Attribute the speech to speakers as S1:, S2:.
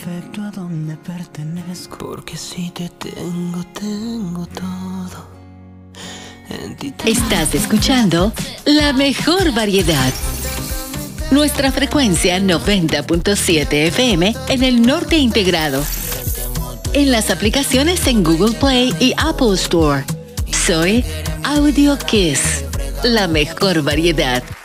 S1: perfecto a donde pertenezco. Porque si te tengo, tengo todo. En ti
S2: Estás escuchando la mejor variedad. Nuestra frecuencia 90.7 FM en el norte integrado. En las aplicaciones en Google Play y Apple Store. Soy Audio Kiss, la mejor variedad.